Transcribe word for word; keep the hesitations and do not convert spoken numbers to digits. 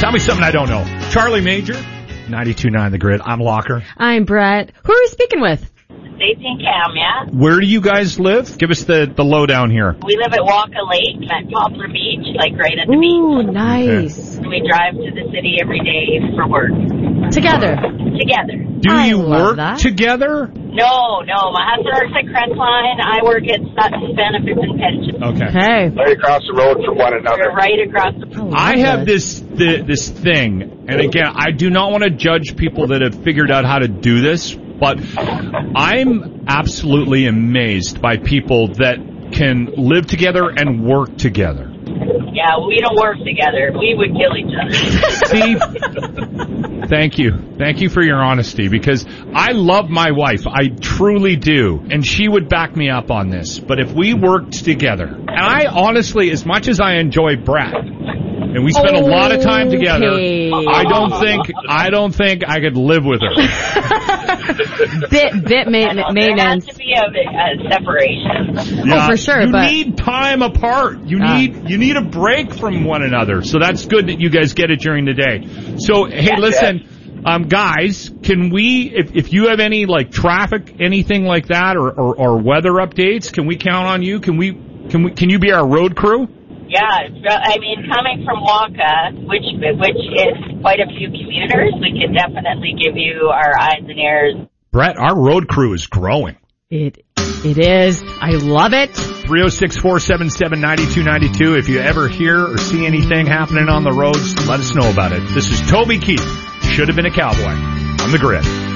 Tell me something I don't know. Charlie Major, ninety-two point nine The Grid. I'm Locker. I'm Brett. Who are we speaking with? Stacy and Cam, yeah? Where do you guys live? Give us the, the lowdown here. We live at Walker Lake at Poplar Beach, like right at the Ooh, beach. Ooh, nice. Okay. We drive to the city every day for work. Together? Together. Do I you love work that. together? No, no. My husband works at Crestline. I work at Sutton Benefits and Pensions. Okay. Hey. Right across the road from one another. We're right across the I, love I have this. this the, this thing, and again, I do not want to judge people that have figured out how to do this, but I'm absolutely amazed by people that can live together and work together. Yeah, we don't work together. We would kill each other. Steve, thank you. Thank you for your honesty, because I love my wife. I truly do. And she would back me up on this. But if we worked together, and I honestly, as much as I enjoy Brad, and we spend a lot of time together, Okay. I don't think I don't think I could live with her. Bit, bit ma- There has maintenance. to be a, a separation. Oh, for sure, You but- need time apart. You Ah. need you need a break from one another. So that's good that you guys get it during the day. So hey, Yeah. listen, um, guys, can we? If, if you have any like traffic, anything like that, or, or or weather updates, can we count on you? Can we? Can we? Can you be our road crew? Yeah, I mean, coming from Waka, which which is quite a few commuters, we can definitely give you our eyes and ears. Brett, our road crew is growing. It, it is. I love it. three oh six, four seven seven, nine two nine two. If you ever hear or see anything happening on the roads, let us know about it. This is Toby Keith. Should have been a cowboy on The Grid.